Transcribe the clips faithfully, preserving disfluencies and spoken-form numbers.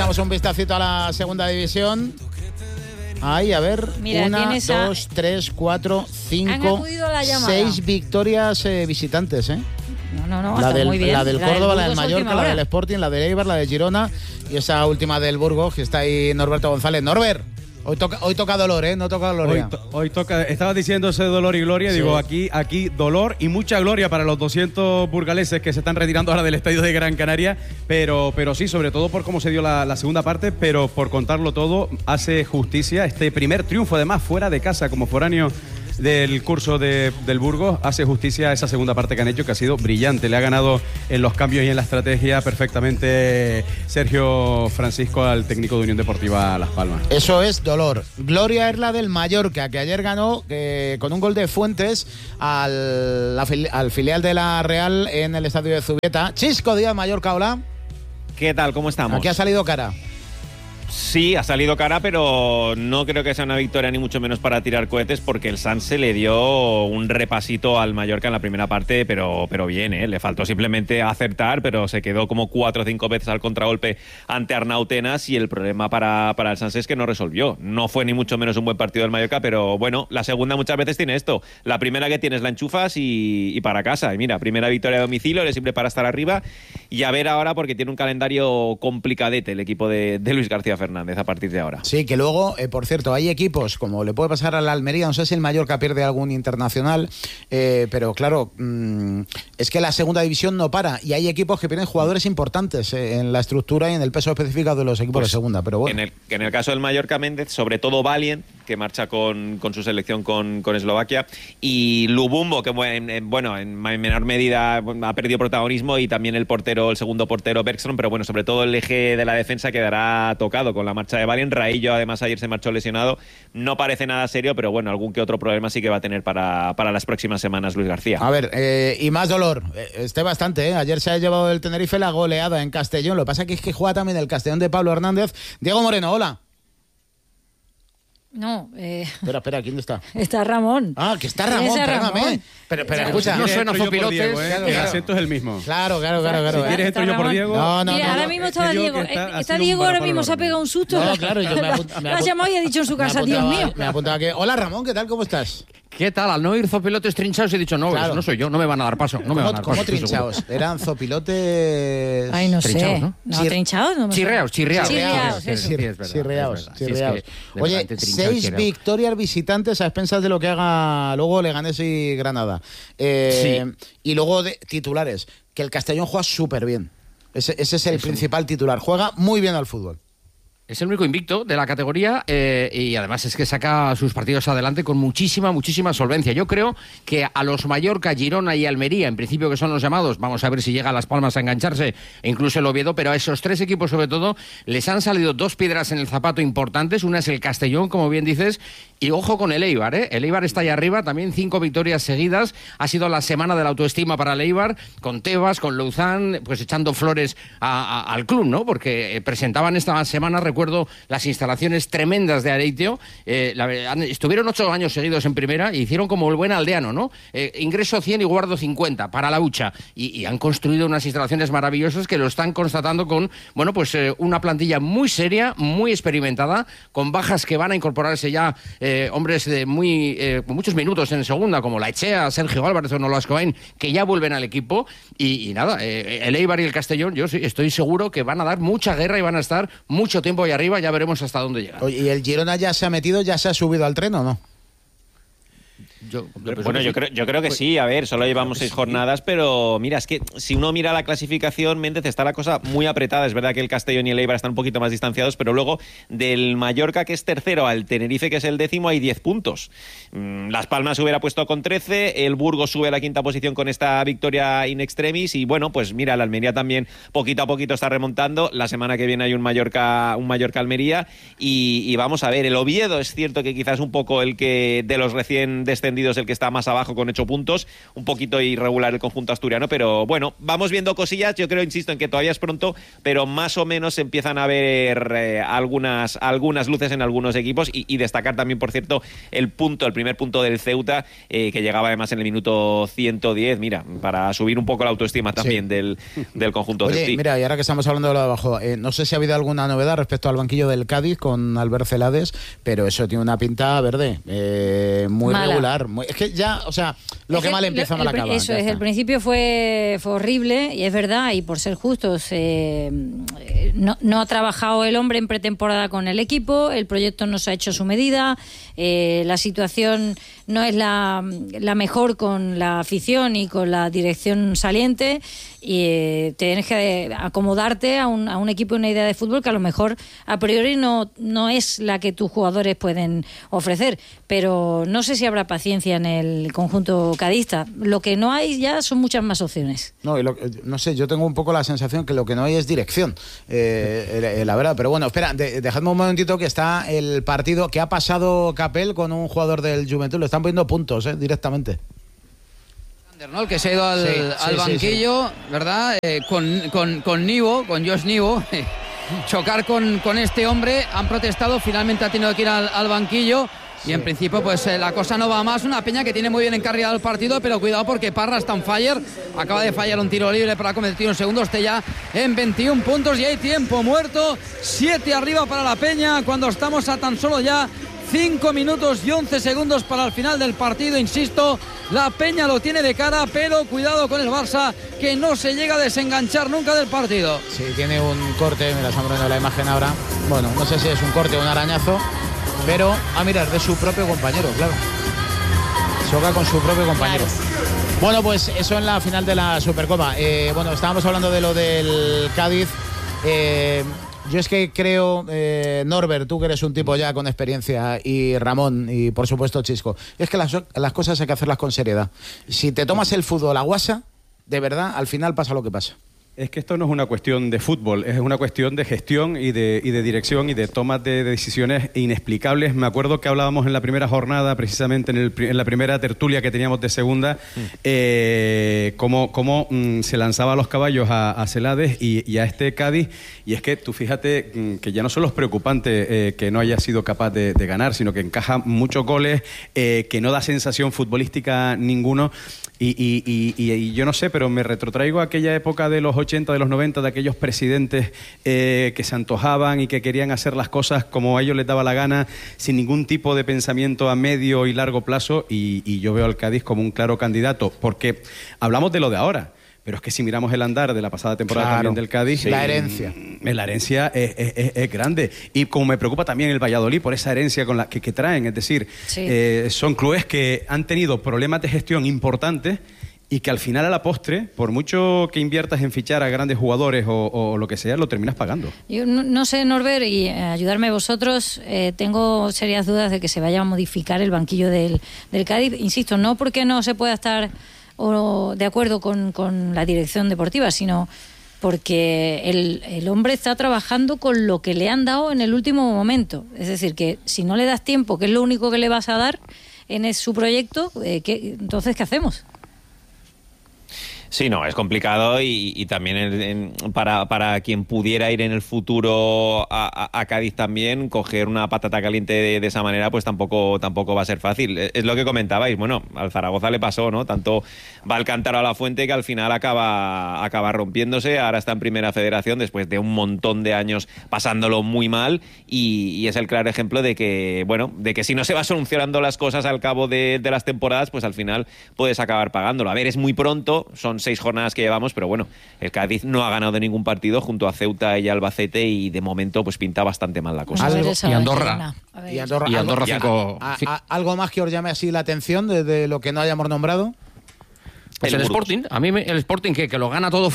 echamos un vistacito a la segunda división. Ahí, a ver, Mira, una, a... dos, tres, cuatro, cinco, seis victorias eh, visitantes, ¿eh? No, no, no, la está del, muy bien. La del Córdoba, la del, la del Mallorca, la del Sporting, la del Eibar, la de Girona y esa última del Burgos, que está ahí Norberto González. Norbert, hoy toca, hoy toca dolor, ¿eh? No toca gloria. Hoy, to, hoy toca, estabas diciendo ese dolor y gloria, sí. Digo, aquí, aquí dolor y mucha gloria para los doscientos burgaleses que se están retirando ahora del estadio de Gran Canaria, pero, pero sí, sobre todo por cómo se dio la, la segunda parte, pero por contarlo todo, hace justicia este primer triunfo, además, fuera de casa, como foráneo del curso de, del Burgos, hace justicia a esa segunda parte que han hecho, que ha sido brillante. Le ha ganado en los cambios y en la estrategia perfectamente Sergio Francisco al técnico de Unión Deportiva Las Palmas. Eso es dolor. Gloria es la del Mallorca, que ayer ganó eh, con un gol de Fuentes al, al filial de la Real en el estadio de Zubieta. Chisco Díaz, Mallorca, hola. ¿Qué tal? ¿Cómo estamos? Aquí ha salido cara. Sí, ha salido cara, pero no creo que sea una victoria ni mucho menos para tirar cohetes, porque el Sanse le dio un repasito al Mallorca en la primera parte, pero, pero bien, ¿eh? Le faltó simplemente acertar, pero se quedó como cuatro o cinco veces al contragolpe ante Arnautenas, y el problema para, para el Sanse es que no resolvió. No fue ni mucho menos un buen partido del Mallorca, pero bueno, la segunda muchas veces tiene esto. La primera que tienes la enchufas y, y para casa. Y mira, primera victoria a domicilio, le sirve para estar arriba, y a ver ahora, porque tiene un calendario complicadete el equipo de, de Luis García Fernández a partir de ahora. Sí, que luego, eh, por cierto, hay equipos, como le puede pasar a la Almería, no sé si el Mallorca pierde algún internacional, eh, pero claro, mmm, es que la segunda división no para, y hay equipos que pierden jugadores importantes eh, en la estructura y en el peso específico de los equipos pues, de segunda, pero bueno. En el, en el caso del Mallorca, Méndez, sobre todo Valiant, que marcha con, con su selección con, con Eslovaquia, y Lubumbo, que bueno, en menor medida ha perdido protagonismo, y también el portero, el segundo portero Bergström, pero bueno, sobre todo el eje de la defensa quedará tocado con la marcha de Valiant. Raillo además ayer se marchó lesionado, no parece nada serio, pero bueno, algún que otro problema sí que va a tener para, para las próximas semanas Luis García. A ver, eh, y más dolor, este bastante, ¿eh? Ayer se ha llevado el Tenerife la goleada en Castellón, lo que pasa que es que juega también el Castellón de Pablo Hernández. Diego Moreno, hola. No, eh... Espera, espera, ¿quién está? Está Ramón. Ah, que está Ramón, perdóname. Pero, pero escucha, no suena Zopilotes, Diego, ¿eh? Claro, el acento es el mismo. Claro, claro, claro, claro. Si quieres entro yo por Diego. No, no, Mira, no, ahora no, mismo no, estaba Diego. Está, está Diego ahora mismo se ha pegado un susto. No, claro, yo me apuntaba. La ha llamado y ha dicho en su casa, Dios mío. Me apuntaba que. Hola Ramón, ¿qué tal? ¿Cómo estás? ¿Qué tal? Al no ir zopilotes trinchados he dicho, no, claro. No soy yo, no me van a dar paso. No me van a dar ¿Cómo paso, trinchados? Eran zopilotes... Ay, no trinchados, sé. ¿no? No, trinchados. No chirreados, chirreados. Chirreados, chirreados. Chirreados. Oye, seis victorias visitantes a expensas de lo que haga luego Leganés y Granada. Eh, sí. Y luego de titulares, que el Castellón juega súper bien. Ese, ese es el es principal un... titular. Juega muy bien al fútbol. Es el único invicto de la categoría eh, y además es que saca sus partidos adelante con muchísima, muchísima solvencia. Yo creo que a los Mallorca, Girona y Almería, en principio que son los llamados, vamos a ver si llega a Las Palmas a engancharse, e incluso el Oviedo, pero a esos tres equipos sobre todo les han salido dos piedras en el zapato importantes. Una es el Castellón, como bien dices, y ojo con el Eibar, ¿eh? El Eibar está ahí arriba, también cinco victorias seguidas. Ha sido la semana de la autoestima para el Eibar, con Tebas, con Louzán, pues echando flores a, a, al club, ¿no? Porque presentaban esta semana, recuerdo, las instalaciones tremendas de Areitio. Eh, la, estuvieron ocho años seguidos en primera y hicieron como el buen aldeano, ¿no? Eh, ingreso cien y guardo cincuenta para la hucha. Y, y han construido unas instalaciones maravillosas que lo están constatando con, bueno, pues eh, una plantilla muy seria, muy experimentada, con bajas que van a incorporarse ya, eh, hombres de muy eh, con muchos minutos en segunda, como Laechea, Sergio Álvarez o Nolas Cohen, que ya vuelven al equipo. Y, y nada, eh, el Eibar y el Castellón, yo sí, estoy seguro que van a dar mucha guerra y van a estar mucho tiempo ahí arriba, ya veremos hasta dónde llega. ¿Y el Girona ya se ha metido, ya se ha subido al tren o no? Yo, yo bueno, yo creo, yo creo que sí. A ver, solo llevamos seis jornadas, pero mira, es que si uno mira la clasificación, Méndez, está la cosa muy apretada. Es verdad que el Castellón y el Eibar están un poquito más distanciados, pero luego del Mallorca, que es tercero, al Tenerife, que es el décimo, hay diez puntos. Las Palmas se hubiera puesto con trece, el Burgos sube a la quinta posición con esta victoria in extremis, y bueno, pues mira, la Almería también poquito a poquito está remontando. La semana que viene hay un Mallorca, un Mallorca-Almería, y, y vamos a ver, el Oviedo es cierto que quizás un poco el que de los recién descendidos descendido es el que está más abajo con ocho puntos, un poquito irregular el conjunto asturiano, pero bueno, vamos viendo cosillas. Yo creo, insisto, en que todavía es pronto, pero más o menos se empiezan a ver eh, algunas, algunas luces en algunos equipos y, y destacar también, por cierto, el punto, el primer punto del Ceuta, eh, que llegaba además en el minuto ciento diez, mira, para subir un poco la autoestima también sí. del, del conjunto Oye, ceutí. Mira, y ahora que estamos hablando de lo de abajo, eh, no sé si ha habido alguna novedad respecto al banquillo del Cádiz con Albert Celades, pero eso tiene una pinta verde, eh, muy Mala. regular. Muy, es que ya, o sea, lo es que, que mal empieza, mal acaba. Eso es, está. El principio fue, fue horrible, y es verdad, y por ser justos, eh, no, no ha trabajado el hombre en pretemporada con el equipo, el proyecto no se ha hecho a su medida, eh, la situación no es la, la mejor con la afición y con la dirección saliente, y eh, tienes que acomodarte a un, a un equipo y una idea de fútbol que a lo mejor a priori no, no es la que tus jugadores pueden ofrecer, pero no sé si habrá paciencia en el conjunto cadista. Lo que no hay ya son muchas más opciones. No, y lo, no sé, yo tengo un poco la sensación que lo que no hay es dirección, eh, la verdad, pero bueno, espera, de, dejadme un momentito, que está el partido que ha pasado Capel con un jugador del Juventud, lo están poniendo puntos eh, directamente. ¿No? El que se ha ido al, sí, al sí, banquillo, sí, sí. ¿verdad? Eh, con, con, con Nivo, con Josh Nivo, chocar con, con este hombre, han protestado, finalmente ha tenido que ir al, al banquillo. Y en principio pues eh, la cosa no va más, una Peña que tiene muy bien encarrilado el partido, pero cuidado porque Parra está on fire, acaba de fallar un tiro libre para convertir un segundo, esté ya en veintiún puntos y hay tiempo muerto, siete arriba para la Peña cuando estamos a tan solo ya cinco minutos y once segundos para el final del partido. Insisto, la Peña lo tiene de cara, pero cuidado con el Barça, que no se llega a desenganchar nunca del partido. Sí, tiene un corte, mira, estamos viendo la imagen ahora, bueno, no sé si es un corte o un arañazo, pero a mirar, de su propio compañero, claro. Choca con su propio compañero. Claro. Bueno, pues eso en la final de la Supercopa. Eh, bueno, estábamos hablando de lo del Cádiz. Eh, yo es que creo, eh, Norbert, tú que eres un tipo ya con experiencia, y Ramón, y por supuesto Chisco, es que las, las cosas hay que hacerlas con seriedad. Si te tomas el fútbol a guasa, de verdad, al final pasa lo que pasa. Es que esto no es una cuestión de fútbol, es una cuestión de gestión y de, y de dirección y de tomas de, de decisiones inexplicables. Me acuerdo que hablábamos en la primera jornada, precisamente en, el, en la primera tertulia que teníamos de segunda, mm. eh, cómo, cómo mm, se lanzaba a los caballos a, a Celades y, y a este Cádiz. Y es que tú fíjate mm, que ya no solo es preocupante eh, que no haya sido capaz de, de ganar, sino que encaja muchos goles, eh, que no da sensación futbolística ninguno. Y, y, y, y, y yo no sé, pero me retrotraigo a aquella época de los ochenta, de los noventa, de aquellos presidentes eh, que se antojaban y que querían hacer las cosas como a ellos les daba la gana, sin ningún tipo de pensamiento a medio y largo plazo, y, y yo veo al Cádiz como un claro candidato, porque hablamos de lo de ahora. Pero es que si miramos el andar de la pasada temporada, claro, también del Cádiz... La herencia. Eh, la herencia es, es, es grande. Y como me preocupa también el Valladolid por esa herencia con la que, que traen. Es decir, sí. eh, son clubes que han tenido problemas de gestión importantes y que al final, a la postre, por mucho que inviertas en fichar a grandes jugadores o, o lo que sea, lo terminas pagando. Yo no, no sé, Norbert, y eh, ayudarme vosotros, eh, tengo serias dudas de que se vaya a modificar el banquillo del, del Cádiz. Insisto, no porque no se pueda estar... o de acuerdo con, con la dirección deportiva, sino porque el, el hombre está trabajando con lo que le han dado en el último momento. Es decir, que si no le das tiempo, que es lo único que le vas a dar en su proyecto, eh, ¿qué, entonces ¿qué hacemos? Sí, no, es complicado y, y también en, en, para, para quien pudiera ir en el futuro a, a, a Cádiz también, coger una patata caliente de, de esa manera, pues tampoco tampoco va a ser fácil. Es lo que comentabais, bueno, al Zaragoza le pasó, ¿no? Tanto va al Cántaro a la Fuente que al final acaba, acaba rompiéndose, ahora está en Primera Federación después de un montón de años pasándolo muy mal y, y es el claro ejemplo de que, bueno, de que si no se va solucionando las cosas al cabo de, de las temporadas, pues al final puedes acabar pagándolo. A ver, es muy pronto, son seis jornadas que llevamos, pero bueno, el Cádiz no ha ganado de ningún partido junto a Ceuta y Albacete y de momento pues pinta bastante mal la cosa. Algo, y Andorra. Y Andorra. Y Andorra algo, cinco, a, a, ¿Algo más que os llame así la atención de, de lo que no hayamos nombrado? Pues el, el Sporting, a mí me, el Sporting que, que lo gana todo fuera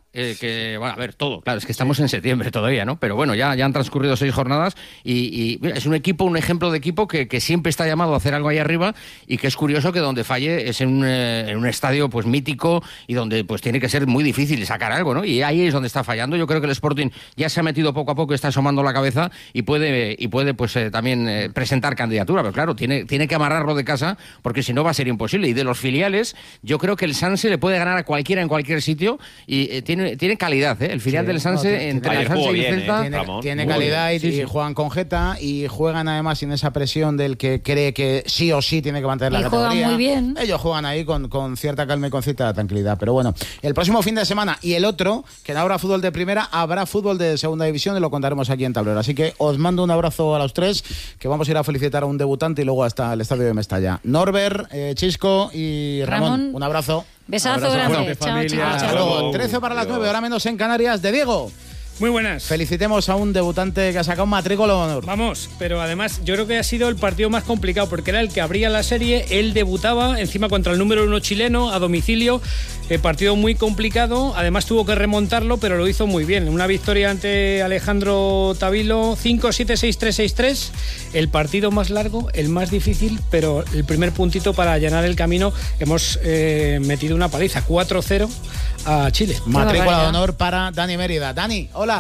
Eh, que, bueno, a ver, todo, claro, es que estamos en septiembre todavía, ¿no? Pero bueno, ya, ya han transcurrido seis jornadas y, y mira, es un equipo, un ejemplo de equipo que, que siempre está llamado a hacer algo ahí arriba y que es curioso que donde falle es en un, eh, en un estadio pues mítico y donde pues tiene que ser muy difícil sacar algo, ¿no? Y ahí es donde está fallando. Yo creo que el Sporting ya se ha metido poco a poco, está asomando la cabeza y puede, y puede pues eh, también eh, presentar candidatura, pero claro, tiene, tiene que amarrarlo de casa porque si no va a ser imposible. Y de los filiales, yo creo que el Sanse le puede ganar a cualquiera en cualquier sitio y eh, tiene Tiene calidad, ¿eh? El filial sí, del Sanse, no, entre el Sanse y el Celta... Tiene, tiene calidad y, sí, sí. y juegan con jeta y juegan además sin esa presión del que cree que sí o sí tiene que mantener la y categoría. Juegan muy bien. Ellos juegan ahí con, con cierta calma y con cierta tranquilidad. Pero bueno, el próximo fin de semana y el otro, que no habrá fútbol de primera, habrá fútbol de segunda división y lo contaremos aquí en Tablero. Así que os mando un abrazo a los tres, que vamos a ir a felicitar a un debutante y luego hasta el estadio de Mestalla. Norbert, eh, Chisco y Ramón, Ramón, un abrazo. Besazo un abrazo grande. Chao, chao, Hasta luego. trece para las nueve, ahora menos en Canarias, de Diego. Muy buenas. Felicitemos a un debutante que ha sacado un matrícula de honor. Vamos, pero además yo creo que ha sido el partido más complicado porque era el que abría la serie, él debutaba encima contra el número uno chileno a domicilio, eh, partido muy complicado, además tuvo que remontarlo, pero lo hizo muy bien. Una victoria ante Alejandro Tavilo, cinco siete seis tres seis tres, el partido más largo, el más difícil, pero el primer puntito para allanar el camino. Hemos eh, metido una paliza, cuatro cero a Chile. Matrícula de honor para Dani Mérida. Dani, hola.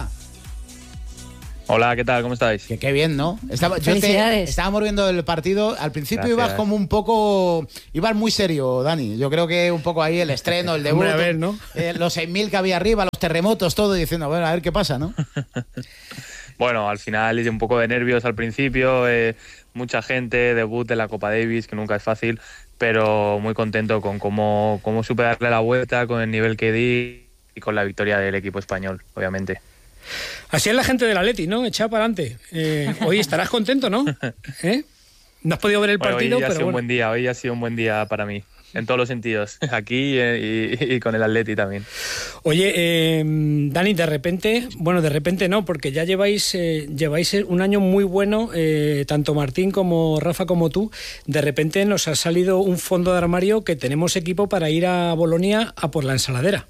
Hola, ¿qué tal? ¿Cómo estáis? Que qué bien, ¿no? Estaba, Felicidades. Te, estábamos viendo el partido. Al principio Gracias. ibas como un poco... Ibas muy serio, Dani. Yo creo que un poco ahí el estreno, el debut. Hombre, a ver, ¿no? Eh, los seis mil que había arriba, los terremotos, todo, diciendo, bueno, a ver qué pasa, ¿no? Bueno, al final hice un poco de nervios al principio. Eh, mucha gente, debut de la Copa Davis, que nunca es fácil, pero muy contento con cómo, cómo supe darle la vuelta, con el nivel que di y con la victoria del equipo español, obviamente. Así es la gente del Atleti, ¿no? Echa para adelante. Eh, hoy estarás contento, ¿no? ¿Eh? No has podido ver el bueno, partido, hoy ha pero sido bueno. un buen día. Hoy ha sido un buen día para mí, en todos los sentidos, aquí y, y, y con el Atleti también. Oye, eh, Dani, de repente, bueno, de repente no, porque ya lleváis eh, lleváis un año muy bueno, eh, tanto Martín como Rafa como tú. De repente nos ha salido un fondo de armario que tenemos equipo para ir a Bolonia a por la ensaladera.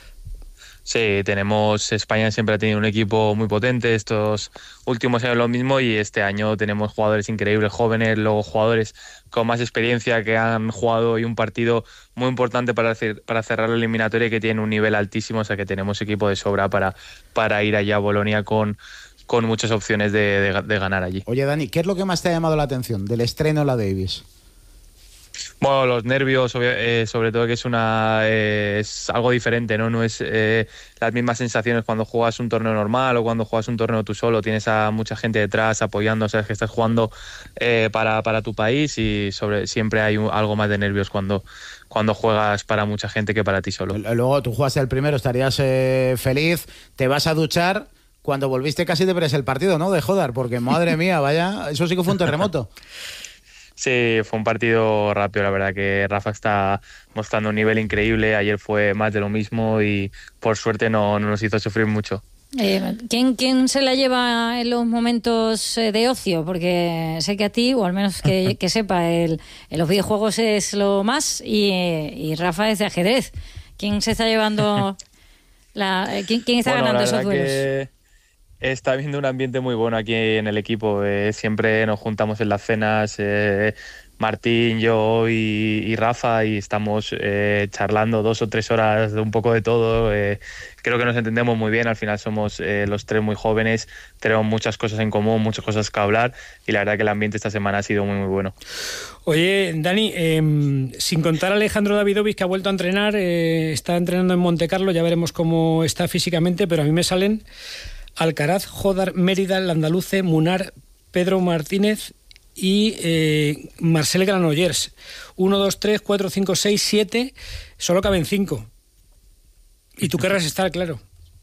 Sí, tenemos, España siempre ha tenido un equipo muy potente, estos últimos años lo mismo, y este año tenemos jugadores increíbles, jóvenes, luego jugadores con más experiencia que han jugado hoy un partido muy importante para, hacer, para cerrar la eliminatoria y que tienen un nivel altísimo, o sea que tenemos equipo de sobra para, para ir allá a Bolonia con, con muchas opciones de, de, de ganar allí. Oye, Dani, ¿qué es lo que más te ha llamado la atención del estreno en la Davis? Bueno, los nervios, eh, sobre todo que es una eh, es algo diferente, ¿no? No es eh, las mismas sensaciones cuando juegas un torneo normal o cuando juegas un torneo tú solo. Tienes a mucha gente detrás apoyando, sabes que estás jugando eh, para, para tu país y sobre siempre hay un, algo más de nervios cuando, cuando juegas para mucha gente que para ti solo. Luego tú jugaste el primero, estarías eh, feliz, te vas a duchar. Cuando volviste casi te ves el partido, ¿no? De Jodar, porque madre mía, vaya, eso sí que fue un terremoto. Sí, fue un partido rápido, la verdad que Rafa está mostrando un nivel increíble, ayer fue más de lo mismo y por suerte no, no nos hizo sufrir mucho. Eh, ¿quién, ¿Quién se la lleva en los momentos de ocio? Porque sé que a ti, o al menos que, que sepa, el, en los videojuegos es lo más y, y Rafa es de ajedrez. ¿Quién se está llevando, la, quién, quién está bueno, ganando esos duelos? Que... Está habiendo un ambiente muy bueno aquí en el equipo. Eh, siempre nos juntamos en las cenas, eh, Martín, yo y, y Rafa, y estamos eh, charlando dos o tres horas de un poco de todo. Eh, creo que nos entendemos muy bien. Al final somos eh, los tres muy jóvenes, tenemos muchas cosas en común, muchas cosas que hablar, y la verdad que el ambiente esta semana ha sido muy, muy bueno. Oye, Dani, eh, sin contar a Alejandro Davidovich, que ha vuelto a entrenar, eh, está entrenando en Montecarlo, ya veremos cómo está físicamente, pero a mí me salen Alcaraz, Jodar, Mérida, Landaluce, Munar, Pedro Martínez y eh, Marcel Granollers. uno, dos, tres, cuatro, cinco, seis, siete, solo caben cinco. Y tú querrás estar, claro.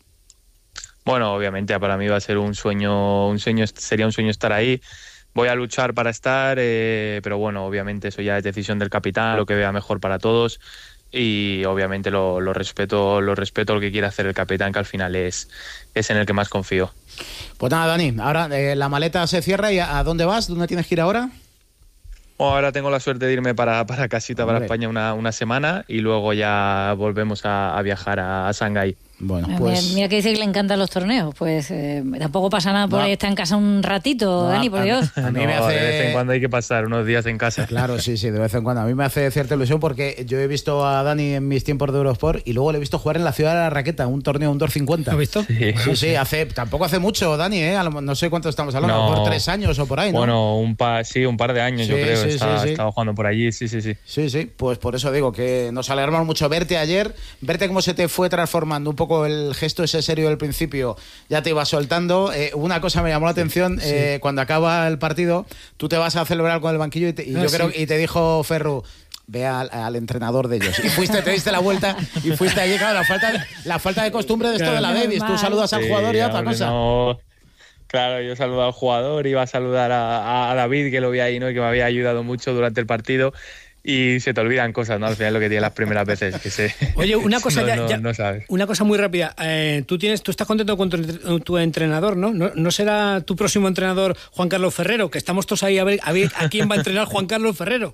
Bueno, obviamente para mí va a ser un sueño, un sueño sería un sueño estar ahí. Voy a luchar para estar, eh, pero bueno, obviamente eso ya es decisión del capitán, lo que vea mejor para todos. Y obviamente lo, lo respeto lo respeto lo que quiera hacer el capitán, que al final es, es en el que más confío. Pues nada, Dani, ahora eh, la maleta se cierra y ¿a dónde vas? ¿Dónde tienes que ir ahora? Bueno, ahora tengo la suerte de irme para, para casita, Hombre. para España una, una semana, y luego ya volvemos a, a viajar a, a Shanghái. Bueno, pues... Mira que dice que le encantan los torneos. Pues eh, tampoco pasa nada por no. estar en casa un ratito, no, Dani, por Dios. A mí no, me hace... De vez en cuando hay que pasar unos días en casa. Claro, sí, sí, de vez en cuando. A mí me hace cierta ilusión porque yo he visto a Dani en mis tiempos de Eurosport y luego le he visto jugar en la Ciudad de la Raqueta, un torneo, un Tour cincuenta. ¿Lo has visto? Sí, sí, sí, hace, tampoco hace mucho, Dani, ¿eh? No sé cuánto estamos hablando, no. por tres años o por ahí, ¿no? Bueno, un pa sí, un par de años, sí, yo creo. Sí, Está, sí, sí. Estaba jugando por allí, sí, sí, sí. Sí, sí, pues por eso digo que nos alegramos mucho verte ayer, verte cómo se te fue transformando un poco el gesto ese serio del principio, ya te iba soltando. Eh, una cosa me llamó la atención, sí. eh, cuando acaba el partido, tú te vas a celebrar con el banquillo y, te, y ah, yo sí. creo y te dijo Ferru, ve al, al entrenador de ellos. Y fuiste, te diste la vuelta y fuiste allí, claro, la falta de, la falta de costumbre de esto claro, de la Davis. Tú saludas al sí, jugador y otra cosa. No. Claro, yo saludo al jugador, iba a saludar a, a David, que lo vi ahí, ¿no? Y que me había ayudado mucho durante el partido. Y se te olvidan cosas, ¿no? Al final lo que tienes las primeras veces que se... Oye, una cosa no, ya, no, ya, no sabes. Una cosa muy rápida. Eh, tú tienes, tú estás contento con tu, tu entrenador, ¿no? ¿no? ¿No será tu próximo entrenador Juan Carlos Ferrero? Que estamos todos ahí a ver a, ver a quién va a entrenar Juan Carlos Ferrero.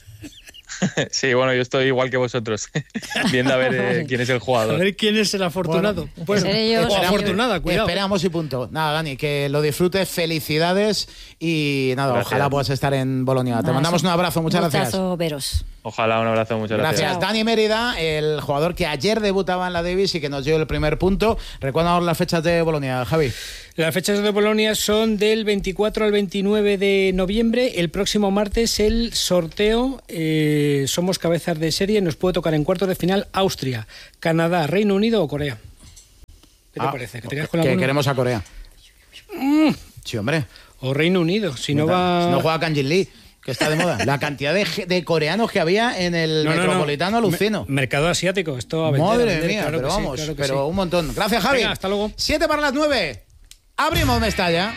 Sí, bueno, yo estoy igual que vosotros, viendo a ver eh, quién es el jugador. A ver quién es el afortunado. Bueno, bueno, ellos, o afortunada, cuidado. Esperamos y punto. Nada, Dani, que lo disfrutes, felicidades y nada, gracias. Ojalá puedas estar en Bolonia. Te mandamos un abrazo, muchas un gracias. Veros. Ojalá, un abrazo, muchas gracias. Gracias. Dani Mérida, el jugador que ayer debutaba en la Davis y que nos dio el primer punto. Recuérdanos las fechas de Bolonia, Javi. Las fechas de Bolonia son del veinticuatro al veintinueve de noviembre. El próximo martes el sorteo. Eh, somos cabezas de serie. Nos puede tocar en cuartos de final Austria, Canadá, Reino Unido o Corea. ¿Qué te ah, parece? ¿Que, te con que queremos a Corea. Mm. Sí, hombre. O Reino Unido. Si no va... Si no juega Kang-Jin Lee, que está de moda. La cantidad de, de coreanos que había en el no, Metropolitano, no, no. alucino. Me, mercado asiático, esto a vender, Madre a vender, mía, claro pero vamos, sí, claro pero sí. un montón. Gracias, Javi. Venga, hasta luego. Siete para las nueve. Abrimos Mestalla.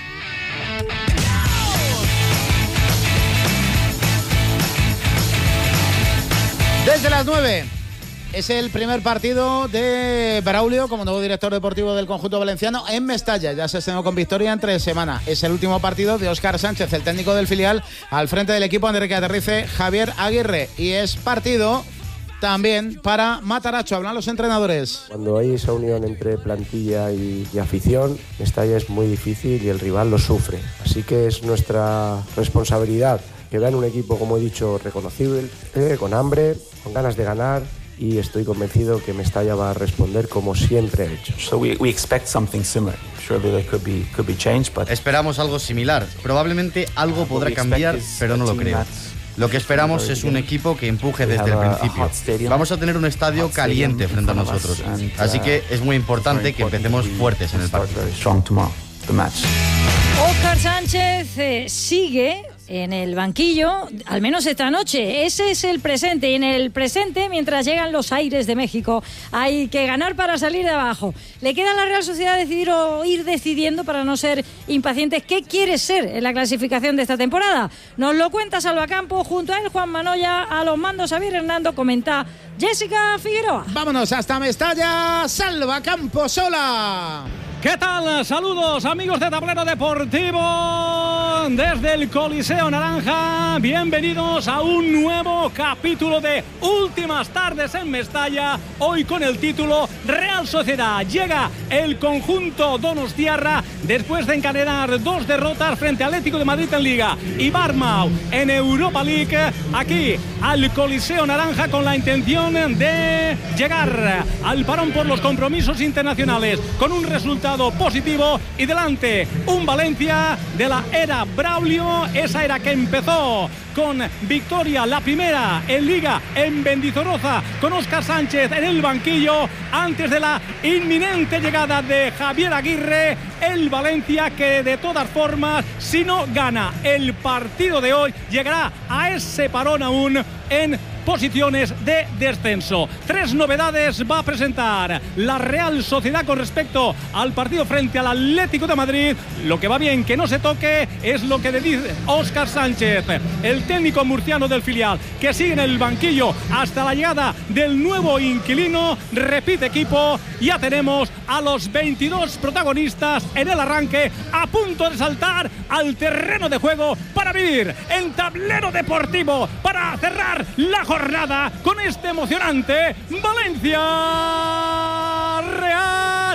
Desde las nueve. Es el primer partido de Braulio como nuevo director deportivo del conjunto valenciano en Mestalla. Ya se estrenó con victoria entre semana. Es el último partido de Óscar Sánchez, el técnico del filial, al frente del equipo antes de que aterrice Javier Aguirre. Y es partido también para Mataracho. Hablan los entrenadores. Cuando hay esa unión entre plantilla y, y afición, Mestalla es muy difícil y el rival lo sufre. Así que es nuestra responsabilidad que vean un equipo, como he dicho, reconocible, eh, con hambre, con ganas de ganar. Y estoy convencido que Mestalla va a responder como siempre ha hecho. So we, we expect something similar. Surely there could be could be change, but esperamos algo similar. Probablemente algo podrá cambiar, pero no lo creo. Lo que esperamos es un equipo que empuje desde el principio. Vamos a tener un estadio caliente frente a nosotros. Así que es muy importante que empecemos fuertes en el partido. Óscar Sánchez eh, sigue en el banquillo, al menos esta noche. Ese es el presente. Y en el presente, mientras llegan los aires de México, hay que ganar para salir de abajo. Le queda a la Real Sociedad decidir o ir decidiendo, para no ser impacientes, qué quiere ser en la clasificación de esta temporada. Nos lo cuenta Salva Campo, junto a él Juan Manoya, a los mandos Xavier Hernando, comenta Jessica Figueroa. Vámonos hasta Mestalla, Salva Campo sola. ¿Qué tal? Saludos, amigos de Tablero Deportivo desde el Coliseo Naranja. Bienvenidos a un nuevo capítulo de Últimas Tardes en Mestalla. Hoy con el título Real Sociedad. Llega el conjunto donostiarra después de encadenar dos derrotas frente al Atlético de Madrid en Liga y Bournemouth en Europa League. Aquí al Coliseo Naranja con la intención de llegar al parón por los compromisos internacionales con un resultado positivo y delante un Valencia de la era Braulio, esa era que empezó con victoria, la primera en Liga en Mendizorroza, con Óscar Sánchez en el banquillo antes de la inminente llegada de Javier Aguirre. El Valencia que de todas formas, si no gana el partido de hoy, llegará a ese parón aún en posiciones de descenso. Tres novedades va a presentar la Real Sociedad con respecto al partido frente al Atlético de Madrid. Lo que va bien que no se toque es lo que le dice Óscar Sánchez, el técnico murciano del filial, que sigue en el banquillo hasta la llegada del nuevo inquilino. Repite equipo, ya tenemos a los veintidós protagonistas en el arranque, a punto de saltar al terreno de juego para vivir en Tablero Deportivo, para cerrar la jornada con este emocionante Valencia Real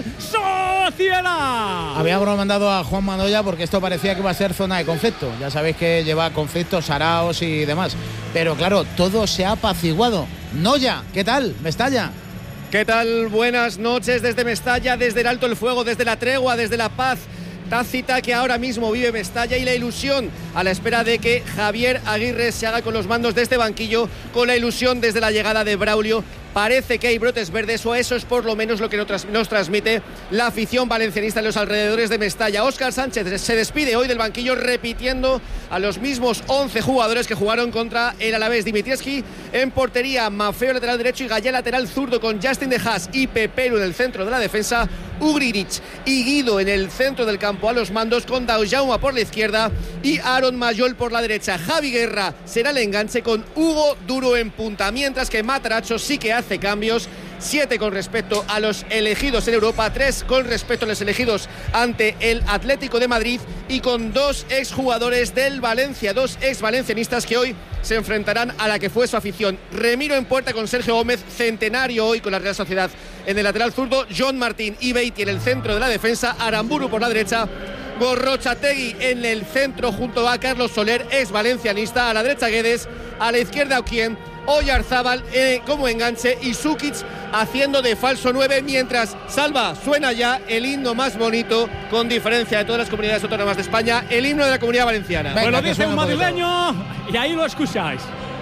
Real Sociedad. Habíamos mandado a Juan Manoya porque esto parecía que iba a ser zona de conflicto. Ya sabéis que lleva conflictos, saraos y demás. Pero claro, todo se ha apaciguado. Noya, ¿qué tal? Mestalla. ¿Qué tal? Buenas noches desde Mestalla, desde el alto el fuego, desde la tregua, desde la paz tácita que ahora mismo vive Mestalla y la ilusión a la espera de que Javier Aguirre se haga con los mandos de este banquillo, con la ilusión desde la llegada de Braulio. Parece que hay brotes verdes, o eso es por lo menos lo que nos transmite la afición valencianista en los alrededores de Mestalla. Óscar Sánchez se despide hoy del banquillo repitiendo a los mismos once jugadores que jugaron contra el Alavés. Dimitrievski en portería, Maffeo lateral derecho y Gallá lateral zurdo, con Justin de Haas y Pepelu en el centro de la defensa, Ugrinic y Guido en el centro del campo a los mandos, con Daujauma por la izquierda y Aaron Mayol por la derecha. Javi Guerra será el enganche, con Hugo Duro en punta, mientras que Mataracho sí que hace hace cambios, siete con respecto a los elegidos en Europa, tres con respecto a los elegidos ante el Atlético de Madrid, y con dos exjugadores del Valencia, dos ex valencianistas que hoy se enfrentarán a la que fue su afición. Remiro en puerta con Sergio Gómez, centenario hoy con la Real Sociedad en el lateral zurdo, John Martín y Beatty en el centro de la defensa, Aramburu por la derecha, Gorrochategui en el centro junto a Carlos Soler, ex valencianista, a la derecha Guedes, a la izquierda Oquien, Oyarzábal eh, como enganche y Sukic haciendo de falso nueve, mientras Salva suena ya el himno más bonito, con diferencia de todas las comunidades autónomas de España, el himno de la Comunidad Valenciana. Venga, pues lo dice un madrileño y ahí lo escucháis.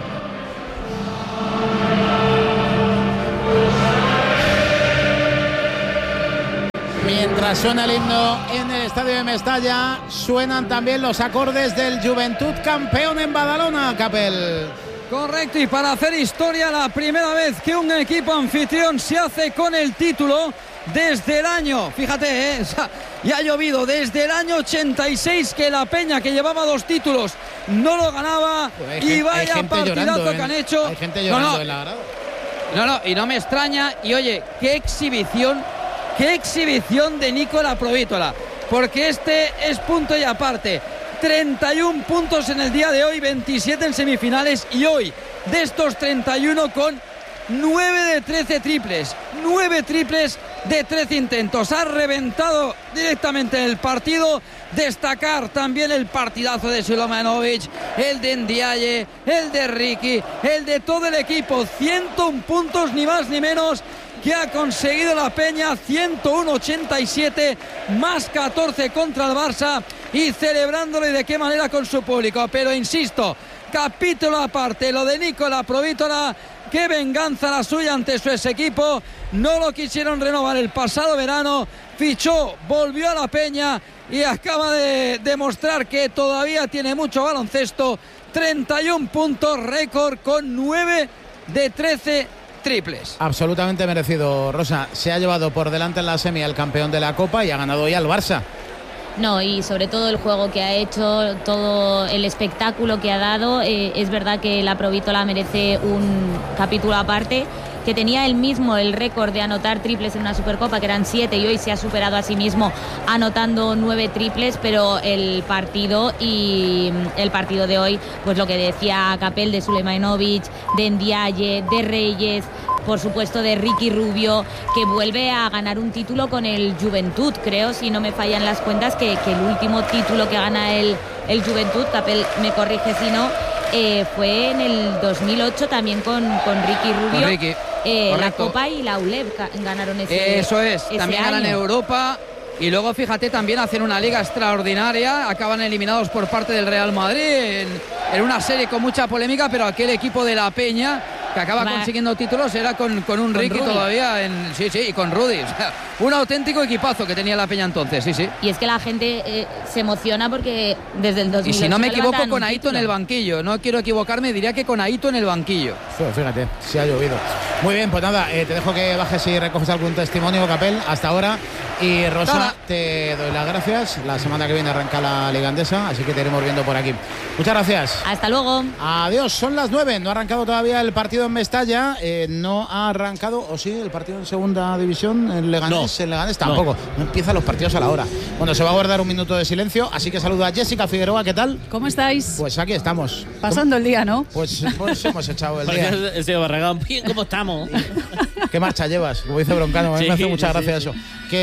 Mientras suena el himno en el estadio de Mestalla, suenan también los acordes del Juventud campeón en Badalona, Capel. Correcto, y para hacer historia, la primera vez que un equipo anfitrión se hace con el título desde el año, fíjate, ¿eh? Ya ha llovido, desde el año ochenta y seis que la Peña, que llevaba dos títulos, no lo ganaba. Pues y vaya partidazo que han hecho. Hay gente llorando no, no, en la grada. No, no, y no me extraña, y oye, qué exhibición, qué exhibición de Nicola Provítola, porque este es punto y aparte. treinta y uno puntos en el día de hoy, veintisiete en semifinales, y hoy de estos treinta y uno con nueve de trece triples, nueve triples de trece intentos. Ha reventado directamente el partido. Destacar también el partidazo de Sulejmanovic, el de Ndiaye, el de Ricky, el de todo el equipo. ciento uno puntos, ni más ni menos, que ha conseguido la Peña, ciento uno ochenta y siete, más catorce contra el Barça, y celebrándolo, y de qué manera, con su público. Pero insisto, capítulo aparte, lo de Nicola Provítola, qué venganza la suya ante su ex equipo. No lo quisieron renovar el pasado verano, fichó, volvió a la Peña y acaba de demostrar que todavía tiene mucho baloncesto. treinta y uno puntos, récord, con nueve de trece triples. Absolutamente merecido, Rosa. Se ha llevado por delante en la semi al campeón de la Copa y ha ganado hoy al Barça. No, y sobre todo el juego que ha hecho, todo el espectáculo que ha dado. Eh, es verdad que la Provítola merece un capítulo aparte, que tenía él mismo el récord de anotar triples en una Supercopa, que eran siete, y hoy se ha superado a sí mismo anotando nueve triples. Pero el partido y el partido de hoy, pues lo que decía Capel, de Sulejmanovic, de Ndiaye, de Reyes, por supuesto de Ricky Rubio, que vuelve a ganar un título con el Juventud, creo, si no me fallan las cuentas, que, que el último título que gana el, el Juventud, Capel me corrige si no, eh, fue en el dos mil ocho también con, con Ricky Rubio. Con Ricky. Eh, la Copa y la U L E B ganaron ese Eso es, ese también año. ganan Europa. Y luego, fíjate, también hacen una liga extraordinaria. Acaban eliminados por parte del Real Madrid en, en una serie con mucha polémica, pero aquel equipo de la Peña que acaba Ma... consiguiendo títulos era con, con un con Ricky Rudy. todavía. En, sí, sí, y con Rudy. O sea, un auténtico equipazo que tenía la Peña entonces, sí, sí. Y es que la gente eh, se emociona porque desde el dos mil ocho Y si no me equivoco, levantan con un Aito en título. el banquillo. No quiero equivocarme, diría que con Aito en el banquillo. Fíjate, se ha llovido. Muy bien, pues nada, eh, te dejo que bajes y recoges algún testimonio, Capel, hasta ahora. Y Rosa, Nada. te doy las gracias. La semana que viene arranca la Liga Endesa, así que te iremos viendo por aquí. Muchas gracias. Hasta luego. Adiós, son las nueve. No ha arrancado todavía el partido en Mestalla. Eh, no ha arrancado, o sí, el partido en segunda división, el Leganés. No. El Leganés tampoco. No. no empiezan los partidos a la hora. Bueno, se va a guardar un minuto de silencio, así que saludo a Jessica Figueroa. ¿Qué tal? ¿Cómo estáis? Pues aquí estamos. Pasando el día, ¿no? Pues, pues hemos echado el Porque día. el señor Barragán. Bien, ¿cómo estamos? ¿Qué marcha llevas? Como dice Broncano, a mí Sí, me hace mucha sí, gracia sí. eso.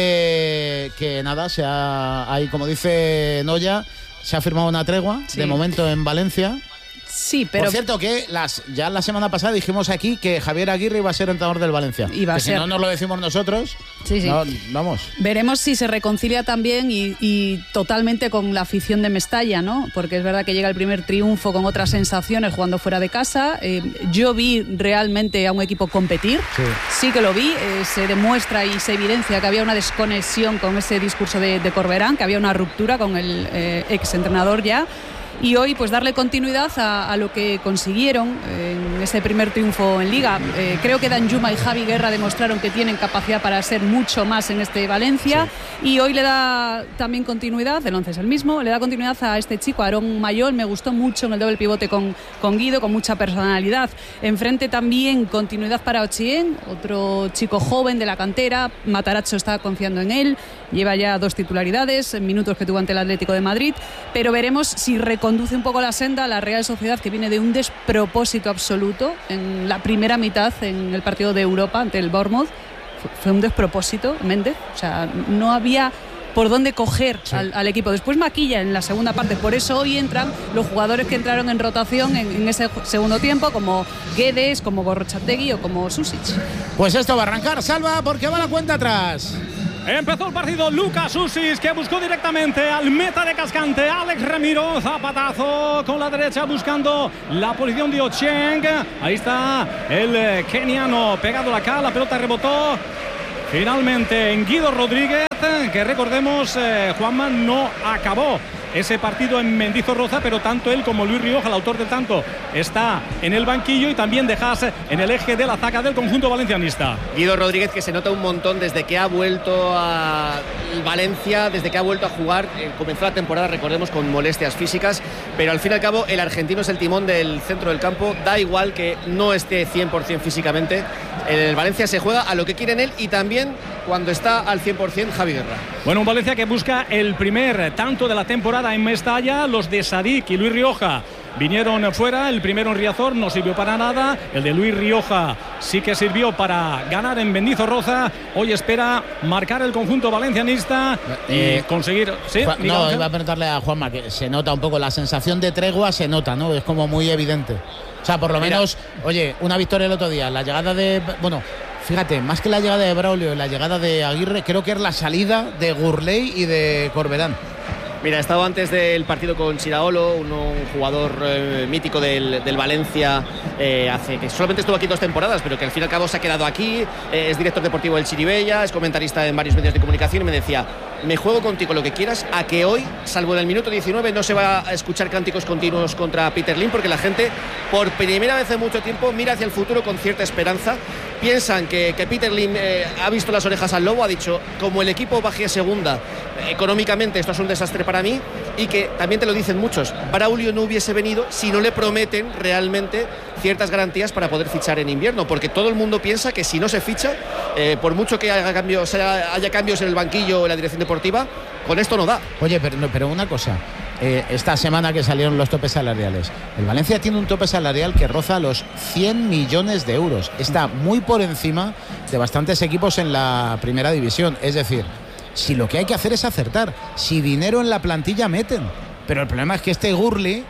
Que, que nada, se ha, ahí, como dice Noya, se ha firmado una tregua, Sí. de momento en Valencia. Sí, pero... Por cierto, que las, ya la semana pasada dijimos aquí que Javier Aguirre iba a ser entrenador del Valencia. Iba a que ser. si no nos lo decimos nosotros, Sí, sí. no, vamos. Veremos si se reconcilia también y, y totalmente con la afición de Mestalla, ¿no? Porque es verdad que llega el primer triunfo con otras sensaciones jugando fuera de casa. Eh, yo vi realmente a un equipo competir. Sí. Sí que lo vi. Eh, se demuestra y se evidencia que había una desconexión con ese discurso de, de Corberán, que había una ruptura con el eh, ex entrenador ya. Y hoy, pues darle continuidad a, a lo que consiguieron en ese primer triunfo en Liga. Eh, creo que Danjuma y Javi Guerra demostraron que tienen capacidad para ser mucho más en este Valencia. Sí. Y hoy le da también continuidad, el once es el mismo, le da continuidad a este chico, Aarón Mayol. Me gustó mucho en el doble pivote con, con Guido, con mucha personalidad. Enfrente también continuidad para Ochien, otro chico joven de la cantera. Matarazzo está confiando en él. Lleva ya dos titularidades en minutos que tuvo ante el Atlético de Madrid. Pero veremos si reconduce conduce un poco la senda a la Real Sociedad, que viene de un despropósito absoluto en la primera mitad en el partido de Europa ante el Bournemouth. Fue un despropósito, Méndez. O sea, no había por dónde coger sí. al, al equipo. Después maquilla en la segunda parte. Por eso hoy entran los jugadores que entraron en rotación en, en ese segundo tiempo, como Guedes, como Gorrochategui o como Susic. Pues esto va a arrancar, Salva, porque va la cuenta atrás. Empezó el partido Lucas Susic, que buscó directamente al meta de Cascante, Alex Ramiro. Zapatazo con la derecha buscando la posición de Ocheng. Ahí está el keniano pegado acá, la pelota rebotó finalmente en Guido Rodríguez, que recordemos, eh, Juanma, no acabó ese partido en Mendizorroza, pero tanto él como Luis Rioja, el autor del tanto, está en el banquillo y también de Haas en el eje de la zaga del conjunto valencianista. Guido Rodríguez, que se nota un montón desde que ha vuelto a Valencia, desde que ha vuelto a jugar. Eh, comenzó la temporada, recordemos, con molestias físicas, pero al fin y al cabo el argentino es el timón del centro del campo. Da igual que no esté cien por ciento físicamente. En el Valencia se juega a lo que quiere en él, y también cuando está al cien por ciento Javi Guerra. Bueno, un Valencia que busca el primer tanto de la temporada en Mestalla. Los de Sadik y Luis Rioja vinieron fuera. El primero en Riazor no sirvió para nada. El de Luis Rioja sí que sirvió para ganar en Mendizorroza. Hoy espera marcar el conjunto valencianista y eh, conseguir... ¿Sí? Juan, no, Ángel. Iba a preguntarle a Juanma, que se nota un poco la sensación de tregua, se nota, ¿no? Es como muy evidente. O sea, por lo Mira. menos, oye, una victoria el otro día, la llegada de... Bueno, fíjate, más que la llegada de Braulio, la llegada de Aguirre, creo que es la salida de Gurley y de Corberán. Mira, he estado antes del partido con Chiraolo, un, un jugador eh, mítico del, del Valencia, eh, hace que solamente estuvo aquí dos temporadas, pero que al fin y al cabo se ha quedado aquí. Eh, es director deportivo del Chirivella, es comentarista en varios medios de comunicación, y me decía: me juego contigo lo que quieras, a que hoy, salvo en el minuto diecinueve, no se va a escuchar cánticos continuos contra Peter Lim, porque la gente, por primera vez en mucho tiempo, mira hacia el futuro con cierta esperanza. Piensan que, que Peter Lim eh, ha visto las orejas al lobo, ha dicho: como el equipo baje a segunda, eh, económicamente esto es un desastre para mí, y que también te lo dicen muchos, Braulio no hubiese venido si no le prometen realmente ciertas garantías para poder fichar en invierno, porque todo el mundo piensa que si no se ficha, eh, por mucho que haya cambios, haya, haya cambios en el banquillo o en la dirección deportiva, con esto no da. Oye, pero, pero una cosa, eh, esta semana que salieron los topes salariales, el Valencia tiene un tope salarial que roza los cien millones de euros, está muy por encima de bastantes equipos en la primera división. Es decir, si lo que hay que hacer es acertar, si dinero en la plantilla meten, pero el problema es que este Gurley,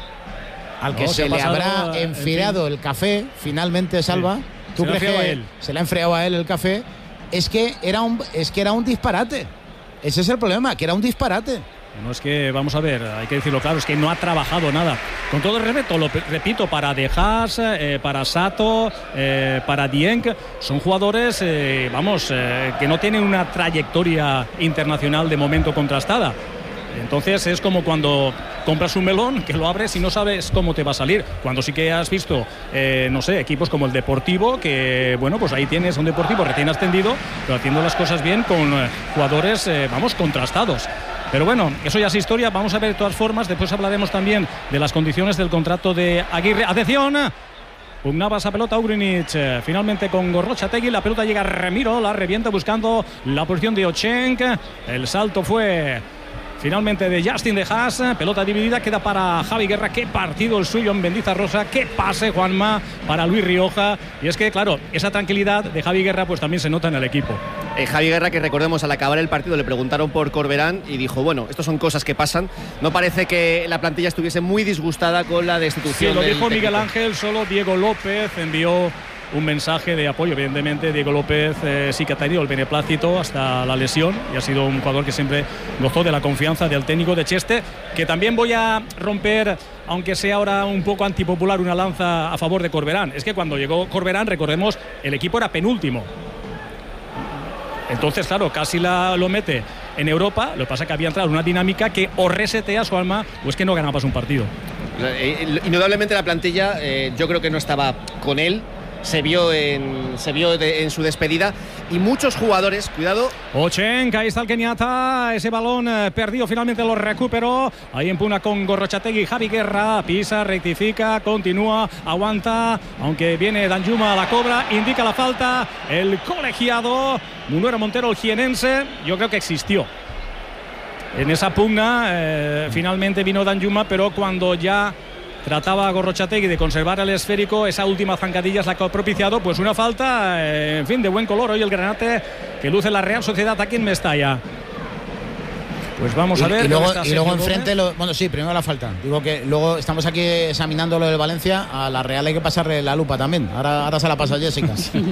al que no, se le habrá enfriado el, el café, finalmente, Salva, sí. ¿Tú crees que él. se le ha enfriado a él el café? Es que era un, es que era un disparate. Ese es el problema, que era un disparate. No es que, vamos a ver, hay que decirlo claro, es que no ha trabajado nada. Con todo el respeto, lo repito, para De Haas, eh, para Sato, eh, para Dieng, son jugadores, eh, vamos, eh, que no tienen una trayectoria internacional de momento contrastada. Entonces es como cuando compras un melón, que lo abres y no sabes cómo te va a salir. Cuando sí que has visto, eh, no sé, equipos como el Deportivo, que, bueno, pues ahí tienes un Deportivo recién ascendido, pero haciendo las cosas bien con eh, jugadores, eh, vamos, contrastados. Pero bueno, eso ya es historia. Vamos a ver de todas formas. Después hablaremos también de las condiciones del contrato de Aguirre. ¡Atención! Pugnaba esa pelota Ugrinic, eh, finalmente con Gorrochategui. La pelota llega a Ramiro, la revienta buscando la posición de Ocheng. El salto fue finalmente de Justin de Haas, pelota dividida, queda para Javi Guerra. Qué partido el suyo en Mendizarrosa, qué pase, Juanma, para Luis Rioja. Y es que, claro, esa tranquilidad de Javi Guerra pues también se nota en el equipo. Eh, Javi Guerra, que recordemos, al acabar el partido le preguntaron por Corberán y dijo, bueno, esto son cosas que pasan. No parece que la plantilla estuviese muy disgustada con la destitución. Sí, lo dijo técnico. Miguel Ángel, solo Diego López envió un mensaje de apoyo. Evidentemente Diego López eh, sí que ha tenido el beneplácito hasta la lesión y ha sido un jugador que siempre gozó de la confianza del técnico de Cheste, que también voy a romper, aunque sea ahora un poco antipopular, una lanza a favor de Corberán. Es que cuando llegó Corberán, recordemos, el equipo era penúltimo. Entonces, claro, casi la, lo mete en Europa. Lo que pasa es que había entrado en una dinámica que o resetea su alma o es que no ganabas un partido. Eh, indudablemente la plantilla, eh, yo creo que no estaba con él. Se vio en, se vio de, en su despedida y muchos jugadores, cuidado. Ochenka, ahí está el keniata, ese balón eh, perdido, finalmente lo recuperó. Ahí empuna con Gorrochategui, Javi Guerra, pisa, rectifica, continúa, aguanta, aunque viene Danjuma a la cobra, indica la falta, el colegiado Munuera Montero, el jienense, yo creo que existió. En esa pugna eh, finalmente vino Danjuma, pero cuando ya trataba a Gorrochategui de conservar el esférico, esa última zancadilla es la que ha propiciado pues una falta, eh, en fin, de buen color hoy el granate que luce la Real Sociedad aquí en Mestalla. Pues vamos y, a ver. Y luego, y luego enfrente, lo, bueno, sí, primero la falta. Digo que luego estamos aquí examinando lo del Valencia. A la Real hay que pasarle la lupa también. Ahora, ahora se la pasa Jessica.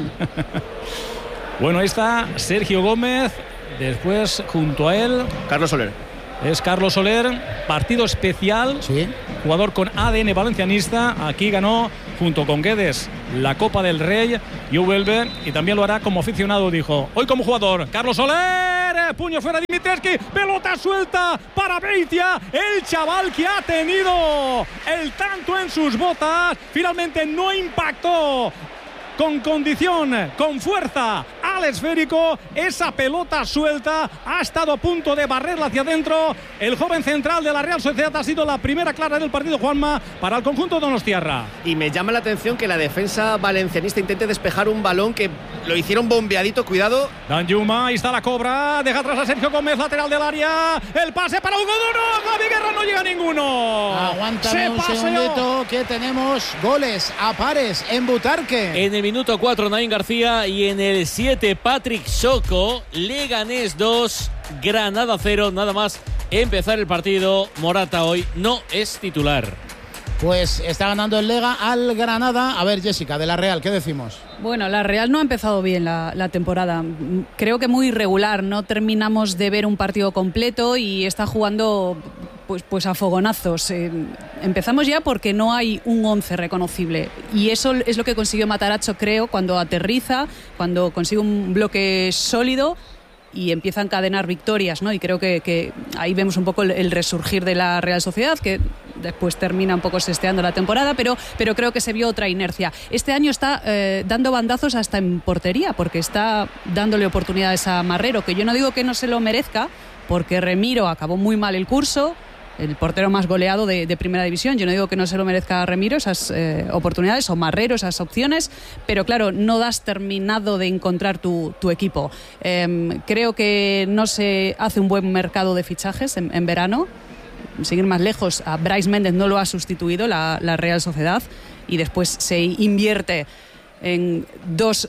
Bueno, ahí está Sergio Gómez. Después, junto a él, Carlos Soler. Es Carlos Soler, partido especial, ¿sí? Jugador con A D N valencianista. Aquí ganó junto con Guedes la Copa del Rey y vuelve y también lo hará como aficionado, dijo. Hoy como jugador, Carlos Soler, puño fuera Dimitrescu, pelota suelta para Beitia, el chaval que ha tenido el tanto en sus botas, finalmente no impactó con condición, con fuerza al esférico. Esa pelota suelta ha estado a punto de barrerla hacia adentro. El joven central de la Real Sociedad ha sido la primera clara del partido, Juanma, para el conjunto donostiarra. Y me llama la atención que la defensa valencianista intente despejar un balón que lo hicieron bombeadito, cuidado. Danjuma, ahí está la cobra, deja atrás a Sergio Gómez, lateral del área, el pase para Hugo Duro, Javi Guerra, no llega ninguno. Aguántame Se un paseó. segundito que tenemos goles a pares en Butarque. En el minuto cuatro Naín García y en el siete Patrick Soco. Leganés dos, Granada cero, nada más empezar el partido. Morata hoy no es titular. Pues está ganando el Lega al Granada. A ver, Jessica, de la Real, ¿qué decimos? Bueno, la Real no ha empezado bien la, la temporada. Creo que muy irregular. No terminamos de ver un partido completo y está jugando pues, pues a fogonazos. Eh, empezamos ya porque no hay un once reconocible. Y eso es lo que consiguió Matarazzo, creo, cuando aterriza, cuando consigue un bloque sólido y empieza a encadenar victorias, ¿no? Y creo que, que ahí vemos un poco el, el resurgir de la Real Sociedad, que después termina un poco sesteando la temporada, pero, pero creo que se vio otra inercia. Este año está eh, dando bandazos hasta en portería, porque está dándole oportunidades a Marrero, que yo no digo que no se lo merezca, porque Remiro acabó muy mal el curso, el portero más goleado de, de Primera División. Yo no digo que no se lo merezca a Remiro esas eh, oportunidades, o Marrero esas opciones, pero claro, no das terminado de encontrar tu, tu equipo. Eh, creo que no se hace un buen mercado de fichajes en, en verano. Seguir más lejos, a Brais Méndez no lo ha sustituido la, la Real Sociedad, y después se invierte en dos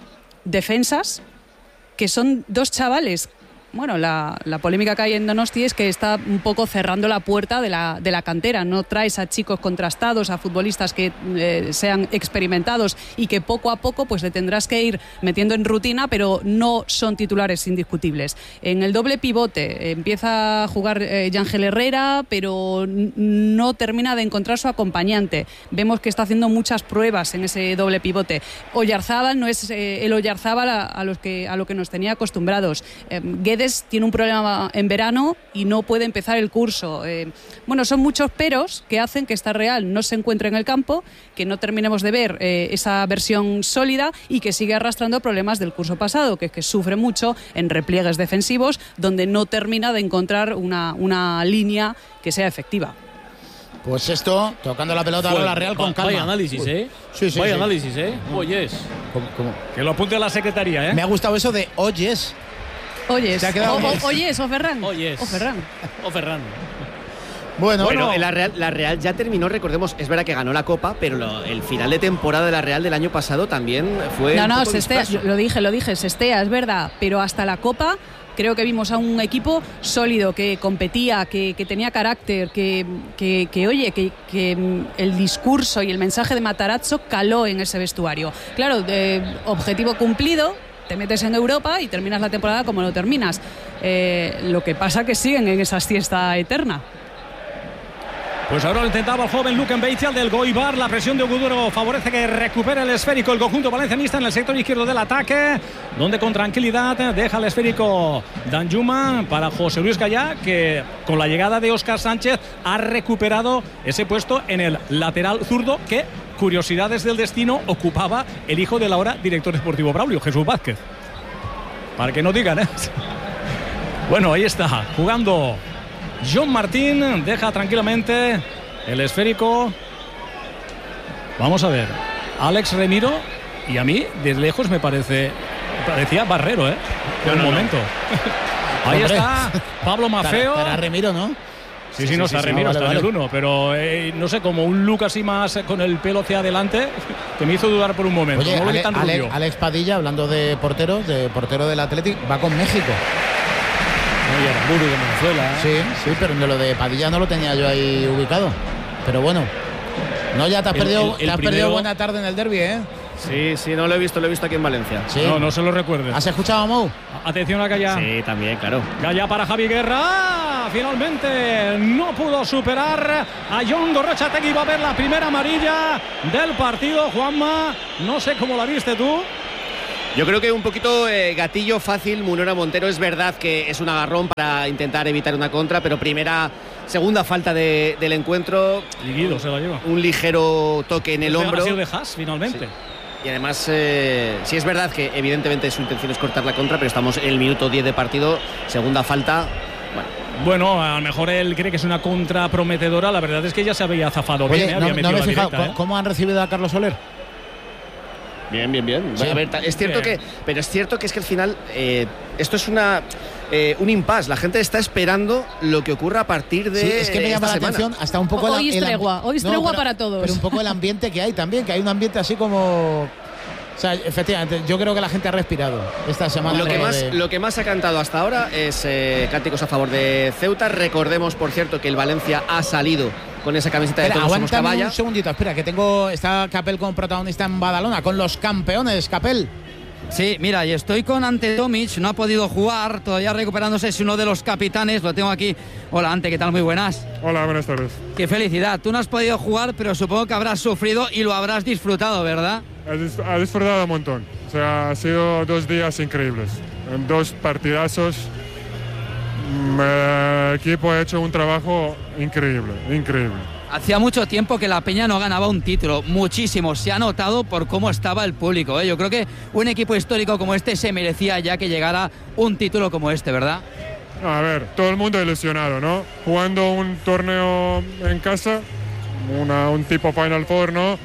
defensas que son dos chavales. Bueno, la, la polémica que hay en Donosti es que está un poco cerrando la puerta de la, de la cantera. No traes a chicos contrastados, a futbolistas que eh, sean experimentados y que poco a poco pues le tendrás que ir metiendo en rutina, pero no son titulares indiscutibles. En el doble pivote eh, empieza a jugar eh, Yángel Herrera, pero no termina de encontrar su acompañante. Vemos que está haciendo muchas pruebas en ese doble pivote. Oyarzábal no es eh, el Oyarzábal a, a, los que, a lo que nos tenía acostumbrados. Eh, Guedes tiene un problema en verano y no puede empezar el curso. Eh, bueno, son muchos peros que hacen que esta Real no se encuentre en el campo, que no terminemos de ver eh, esa versión sólida y que sigue arrastrando problemas del curso pasado, que es que sufre mucho en repliegues defensivos, donde no termina de encontrar una, una línea que sea efectiva. Pues esto, tocando la pelota a la Real con calma. Vaya análisis, ¿eh? Sí, sí, Vaya sí. análisis, ¿eh? Oyes. ¿Cómo, cómo? Que lo apunte a la secretaría, ¿eh? Me ha gustado eso de oyes. Oyes, Se ha quedado o, Oyes. o, oyes, o Ferran. Oyes. O Ferran. O Ferran. Bueno, Bueno, bueno. la Real, la Real ya terminó, recordemos, es verdad que ganó la Copa, pero lo- el final de temporada de la Real del año pasado también fue No, un no, poco Sestea, disperso. lo dije, lo dije, Sestea, es verdad, pero hasta la Copa creo que vimos a un equipo sólido, que competía, que, que tenía carácter, que, que, que oye, que, que mm, el discurso y el mensaje de Matarazzo caló en ese vestuario. Claro, eh, objetivo cumplido, te metes en Europa y terminas la temporada como lo terminas. Eh, lo que pasa que siguen en esa siesta eterna. Pues ahora lo intentaba el joven Luken Beitia, del Goibar. La presión de Oguduro favorece que recupere el esférico el conjunto valencianista en el sector izquierdo del ataque, donde con tranquilidad deja el esférico Danjuma para José Luis Gallá, que con la llegada de Óscar Sánchez ha recuperado ese puesto en el lateral zurdo que, curiosidades del destino, ocupaba el hijo del ahora director deportivo Braulio, Jesús Vázquez. Para que no digan, ¿eh? Bueno, ahí está, jugando John Martín, deja tranquilamente el esférico. Vamos a ver, Alex Remiro, y a mí desde lejos me parece parecía Barrero, ¿eh? Por No, un no, no. momento. Ahí Hombre. está Pablo Mafeo. Para, para Remiro, ¿no? Sí, sí, no, está Remiro, vale, está vale. en el uno, pero eh, no sé, como un look así más con el pelo hacia adelante, que me hizo dudar por un momento. Oye, no lo vi Ale- tan Ale- rubio. Alex Padilla, hablando de porteros, de portero del Athletic, va con México. No, y Aramburu de Venezuela. ¿eh? Sí, sí, pero de lo de Padilla no lo tenía yo ahí ubicado. Pero bueno. No, ya te has, El- perdido, el- el te has primero- perdido buena tarde en el derbi, ¿eh? Sí, sí, no lo he visto, lo he visto aquí en Valencia. Sí. No, no se lo recuerdes. ¿Has escuchado a Mou? Atención a Gallá. Sí, también, claro. Gallá para Javi Guerra. ¡Ah! Finalmente no pudo superar a John Gorrochategui. Va a ver la primera amarilla del partido. Juanma, no sé cómo la viste tú. Yo creo que un poquito eh, gatillo fácil Munera Montero. Es verdad que es un agarrón para intentar evitar una contra, pero primera, segunda falta de- del encuentro. Guido se la lleva. Un ligero toque en el hombro. Ha sido de Haas, finalmente. Sí. Y además, eh, sí es verdad que evidentemente su intención es cortar la contra, pero estamos en el minuto diez de partido, segunda falta. Bueno, Bueno, a lo mejor él cree que es una contra prometedora. La verdad es que ya se había zafado Oye, bien, ¿eh? no, Había no metido me he la fijado. directa, ¿eh? ¿Cómo, cómo han recibido a Carlos Soler? bien, bien, bien. Sí. A ver, ta- es cierto Bien. que, pero es cierto que es que al final eh, esto es una eh, un impasse. La gente está esperando lo que ocurra a partir de Sí, es que me llama esta la semana. atención hasta un poco Hoy el, es el ambi- tregua, hoy es No, tregua pero- para todos. Pero un poco el ambiente que hay también, que hay un ambiente así como. O sea, efectivamente, yo creo que la gente ha respirado esta semana. Lo que, de- más, de- lo que más ha cantado hasta ahora es eh, cánticos a favor de Ceuta. Recordemos, por cierto, que el Valencia ha salido con esa camiseta de Espera, Todos Somos aguántame Caballa. un segundito, espera, que tengo. Está Capel como protagonista en Badalona, con los campeones, Capel. Sí, mira, y estoy con Ante Tomic, no ha podido jugar, todavía recuperándose, es uno de los capitanes, lo tengo aquí. Hola Ante, ¿qué tal? Muy buenas. Hola, buenas tardes. Qué felicidad, tú no has podido jugar, pero supongo que habrás sufrido y lo habrás disfrutado, ¿verdad? He dis- he disfrutado un montón. O sea, ha sido dos días increíbles. En dos partidazos. Mm, El equipo ha hecho un trabajo increíble, increíble. Hacía mucho tiempo que la Peña no ganaba un título, muchísimo. Se ha notado por cómo estaba el público, ¿eh? Yo creo que un equipo histórico como este se merecía ya que llegara un título como este, ¿verdad? A ver, todo el mundo ilusionado, ¿no? Jugando un torneo en casa, una- un tipo Final Four, ¿no?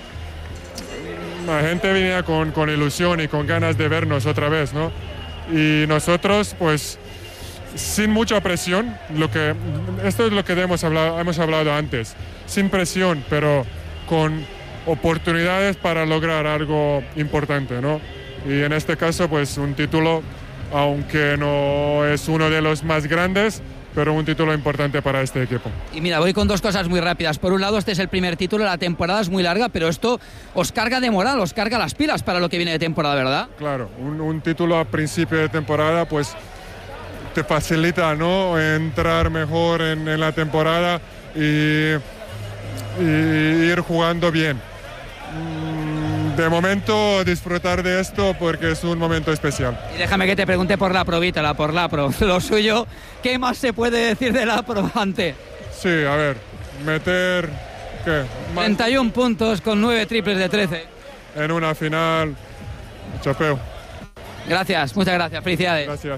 La gente venía con, con ilusión y con ganas de vernos otra vez, ¿no? Y nosotros, pues, sin mucha presión, lo que, esto es lo que hemos hablado, hemos hablado antes, sin presión, pero con oportunidades para lograr algo importante, ¿no? Y en este caso, pues, un título, aunque no es uno de los más grandes, pero un título importante para este equipo. Y mira, voy con dos cosas muy rápidas. Por un lado, este es el primer título, la temporada es muy larga, pero esto os carga de moral, os carga las pilas para lo que viene de temporada, ¿verdad? Claro, un, un título a principio de temporada, pues te facilita, ¿no? Entrar mejor en, en la temporada y, y ir jugando bien. Mm, De momento disfrutar de esto porque es un momento especial. Y déjame que te pregunte por la Provítola, por la Pro. Lo suyo, ¿qué más se puede decir de la Pro, Ante? Sí, a ver, meter ¿qué? Más treinta y uno puntos con nueve triples de trece. en una final, chapeo. Gracias, muchas gracias, felicidades. Gracias a ti.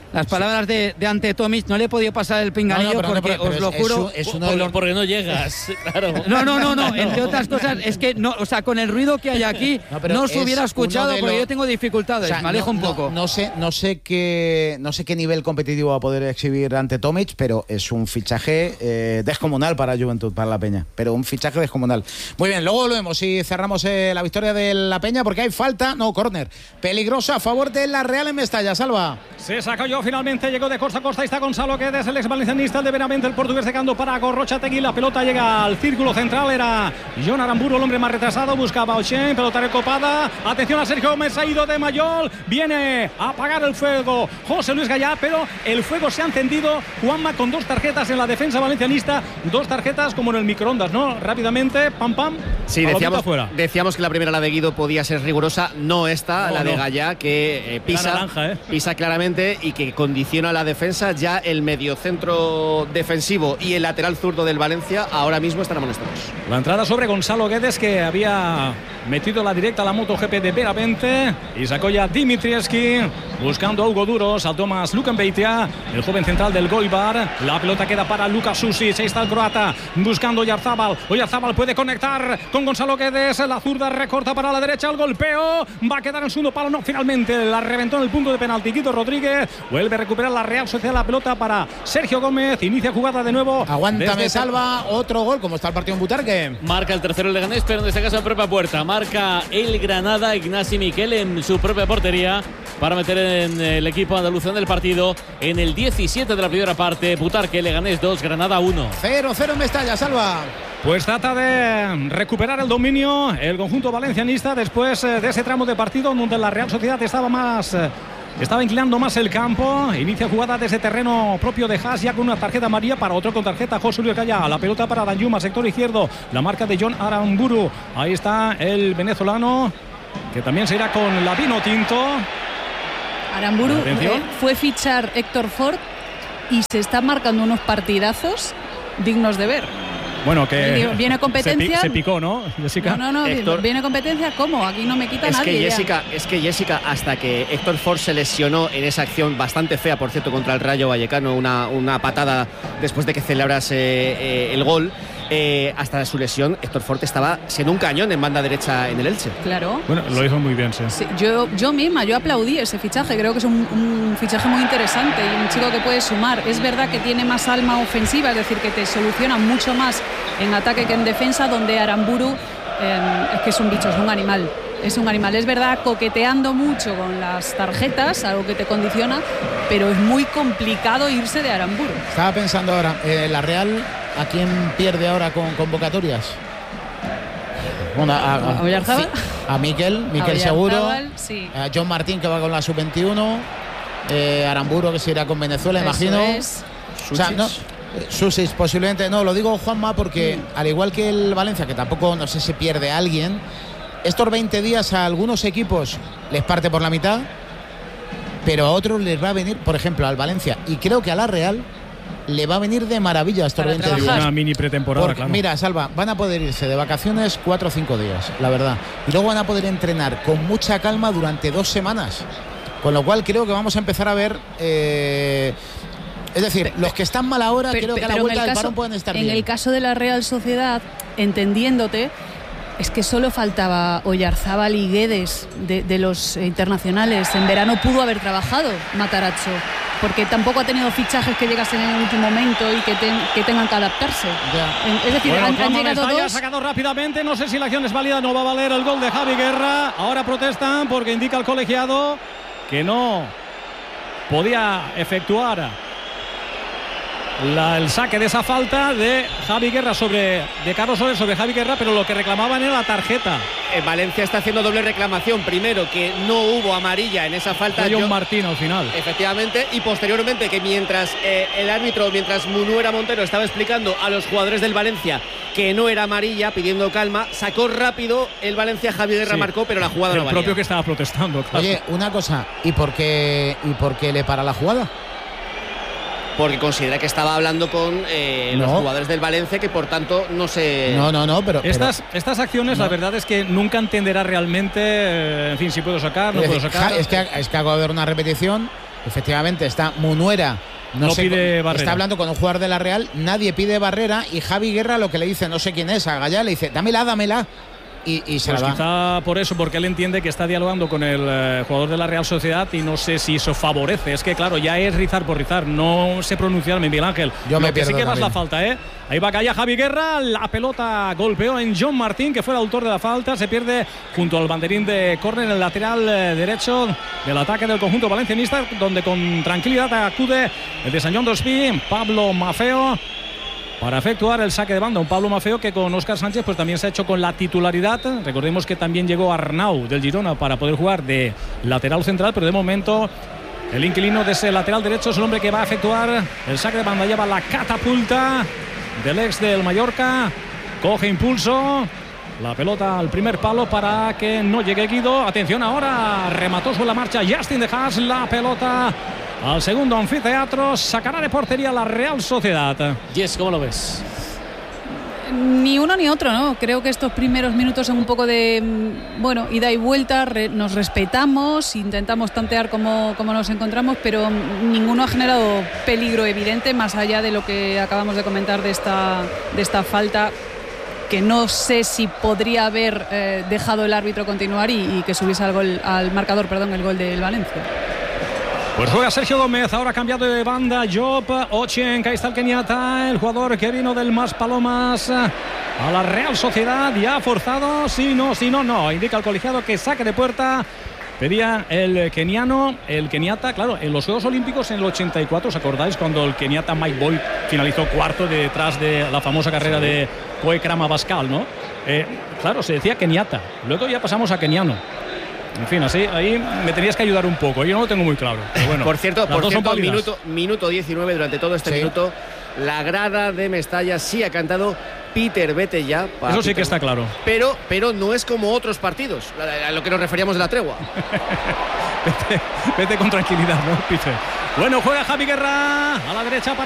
Las palabras de, de Ante Tomic, no le he podido pasar el pinganillo no, no, porque no, pero, pero os lo es, juro. Es, es uno de los... Porque no llegas, claro. No, no, no, no. Entre otras cosas, es que no, o sea, con el ruido que hay aquí, no, no os hubiera escuchado porque los... yo tengo dificultades. O sea, me alejo no, un poco. No, no sé, no sé qué, no sé qué nivel competitivo va a poder exhibir Ante Tomic, pero es un fichaje eh, descomunal para Juventud, para la Peña. Pero un fichaje descomunal. Muy bien, luego lo vemos y cerramos eh, la victoria de la Peña porque hay falta, no, córner peligrosa a favor de la Real en Mestalla. Salva. Se sacó yo finalmente, llegó de costa a costa. Ahí está Gonzalo Guedes, el ex valencianista, el de Benavente, el portugués sacando para Gorrochategui. La pelota llega al círculo central. Era Jon Aramburu, el hombre más retrasado. Buscaba a Ochen, pelota recopada. Atención a Sergio Gómez, ha ido de Mayol. Viene a apagar el fuego José Luis Gallá, pero el fuego se ha encendido. Juanma con dos tarjetas en la defensa valencianista. Dos tarjetas como en el microondas, ¿no? Rápidamente, pam, pam. Sí, decíamos, decíamos que la primera, la de Guido, podía ser rigurosa. No esta, no, la de no. Gallá, que eh, pisa, naranja, ¿eh? pisa claramente y que condiciona la defensa. Ya el mediocentro defensivo y el lateral zurdo del Valencia ahora mismo están amonestados. La entrada sobre Gonzalo Guedes, que había metido la directa a la MotoGP de Benavente, y sacó ya Dimitrieski buscando a Hugo Duro. Saltó más Lukan Beitia, el joven central del Goibar. La pelota queda para Lukas Susic. Ahí está el croata buscando Oyarzábal. Oyarzábal puede conectar con Gonzalo Guedes. La zurda recorta para la derecha. El golpeo va a quedar en segundo palo. No, finalmente la reventó en el punto de penalti. Guido Rodríguez vuelve a recuperar la Real Sociedad. La pelota para Sergio Gómez. Inicia jugada de nuevo. Aguántame, Salva. Otro gol. ¿Cómo está el partido en Butarque? Marca el tercero el Leganés, pero en este caso en propia puerta. Marca el Granada, Ignasi Miquel en su propia portería para meter en el equipo andaluz en el partido en el diecisiete de la primera parte. Butarque, Leganés dos, Granada uno. cero cero en Mestalla, Salva. Pues trata de recuperar el dominio el conjunto valencianista después de ese tramo de partido donde la Real Sociedad estaba más... Estaba inclinando más el campo. Inicia jugada desde terreno propio de Haas, ya con una tarjeta amarilla para otro con tarjeta José Luis Gallá. La pelota para Danjuma, sector izquierdo. La marca de Jon Aramburu. Ahí está el venezolano, que también se irá con la vino tinto. Aramburu eh, fue fichar Héctor Ford y se están marcando unos partidazos dignos de ver. Bueno, que viene competencia. Se, picó, ¿no, Jessica? No, no, no. Héctor, viene competencia. ¿Cómo? Aquí no me quita es nadie. Que Jessica, es que Jessica, hasta que Héctor Ford se lesionó en esa acción bastante fea, por cierto, contra el Rayo Vallecano, una, una patada después de que celebrase eh, el gol. Eh, hasta su lesión, Héctor Ford estaba siendo un cañón en banda derecha en el Elche. Claro. Bueno, lo hizo muy bien, sí. sí yo, yo misma, yo aplaudí ese fichaje. Creo que es un, un fichaje muy interesante y un chico que puede sumar. Es verdad que tiene más alma ofensiva, es decir, que te soluciona mucho más en ataque que en defensa, donde Aramburu eh, es que es un bicho, es un animal. Es un animal, es verdad, coqueteando mucho con las tarjetas, algo que te condiciona, pero es muy complicado irse de Aramburu. Estaba pensando ahora, eh, la Real, ¿a quién pierde ahora con convocatorias? Bueno, a, a, ¿A, sí, a Miquel, Miquel seguro, sí. A John Martín, que va con la sub veintiuno, eh, Aramburu, que se irá con Venezuela, Eso imagino. Es. O sea, no, Susis, posiblemente, no, lo digo, Juanma, porque mm. al igual que el Valencia, que tampoco, no sé si pierde a alguien, estos veinte días a algunos equipos les parte por la mitad, pero a otros les va a venir, por ejemplo, al Valencia, y creo que a la Real le va a venir de maravilla estos veinte días. Una mini pretemporada, Porque, claro. Mira, Salva, van a poder irse de vacaciones cuatro o cinco días, la verdad. Y luego van a poder entrenar con mucha calma durante dos semanas. Con lo cual creo que vamos a empezar a ver... Eh, es decir, los que están mal ahora, pero, creo que a la vuelta del parón pueden estar en bien. En el caso de la Real Sociedad, entendiéndote, es que solo faltaba Oyarzábal y Guedes de, de los internacionales. En verano pudo haber trabajado Matarazzo, porque tampoco ha tenido fichajes que llegasen en el último momento y que, ten, que tengan que adaptarse. Ya. Es decir, bueno, han, han llegado dos. Ha sacado rápidamente, no sé si la acción es válida, no va a valer el gol de Javi Guerra. Ahora protestan porque indica el colegiado que no podía efectuar La, el saque de esa falta de Javi Guerra sobre de Carlos Soler sobre Javi Guerra, pero lo que reclamaban era la tarjeta. Eh, Valencia está haciendo doble reclamación. Primero, que no hubo amarilla en esa falta. Fue John Martín al final. Efectivamente, y posteriormente que mientras eh, el árbitro, mientras Munuera Montero estaba explicando a los jugadores del Valencia que no era amarilla, pidiendo calma, sacó rápido el Valencia, Javi Guerra sí. marcó, pero la jugada el no valía. El propio que estaba protestando. Claro. Oye, una cosa, ¿y por qué, y por qué le para la jugada? Porque considera que estaba hablando con eh, no. los jugadores del Valencia, que por tanto no se... No, no, no, pero... Estas, pero, estas acciones, no. la verdad es que nunca entenderá realmente, eh, en fin, si puedo sacar, no es puedo sacar. Es que, es que acabo de ver una repetición efectivamente está Munuera. No, no sé, pide barrera. Está hablando con un jugador de la Real, nadie pide barrera y Javi Guerra lo que le dice, no sé quién es, a Gallá le dice, dámela, dámela. Y, y se pues la da. Quizá por eso, porque él entiende que está dialogando con el eh, jugador de la Real Sociedad y no sé si eso favorece. Es que claro, ya es rizar por rizar, no sé pronunciarme, Miguel Ángel. Yo me Lo que pierdo sí que más también. la falta, ¿eh? Ahí va Calla Javi Guerra, la pelota golpeó en John Martín, que fue el autor de la falta, se pierde junto al banderín de córner en el lateral eh, derecho del ataque del conjunto valencianista, donde con tranquilidad acude el de Sant Joan d'Espí, Pablo Mafeo, para efectuar el saque de banda. Un Pablo Mafeo que con Óscar Sánchez pues también se ha hecho con la titularidad. Recordemos que también llegó Arnau del Girona para poder jugar de lateral central, pero de momento el inquilino de ese lateral derecho es el hombre que va a efectuar el saque de banda. Lleva la catapulta del ex del Mallorca, coge impulso, la pelota al primer palo para que no llegue Guido. Atención ahora, remató sobre la marcha Justin de Haas, la pelota al segundo anfiteatro, sacará de portería la Real Sociedad. Jess, ¿cómo lo ves? Ni uno ni otro, ¿no? Creo que estos primeros minutos son un poco de, bueno, ida y vuelta, re, nos respetamos, intentamos tantear cómo, cómo nos encontramos, pero ninguno ha generado peligro evidente, más allá de lo que acabamos de comentar de esta, de esta falta, que no sé si podría haber eh, dejado el árbitro continuar y, y que subiese al, gol, al marcador, perdón, el gol del Valencia. Pues juega Sergio Gómez, ahora cambiado de banda, Job Ochen, ahí está el keniata, el jugador que vino del Mas Palomas a la Real Sociedad, ya ha forzado, sí, no, sí, no, no, indica el colegiado que saque de puerta, pedía el keniano, el keniata, claro, en los Juegos Olímpicos en el ochenta y cuatro, ¿os acordáis? Cuando el keniata Mike Boyd finalizó cuarto detrás de la famosa carrera de Koe Krama Bascal, ¿no? Eh, claro, se decía keniata, luego ya pasamos a keniano. En fin, así, ahí me tenías que ayudar un poco. Yo no lo tengo muy claro. Pero bueno, por cierto, las por dos cierto son válidas. minuto, minuto diecinueve, durante todo este Sí. minuto, la grada de Mestalla sí ha cantado Peter, vete ya. Eso sí Peter. que está claro. Pero, pero no es como otros partidos, a lo que nos referíamos de la tregua. vete, vete con tranquilidad, ¿no, Pife? Bueno, juega Javi Guerra a la derecha para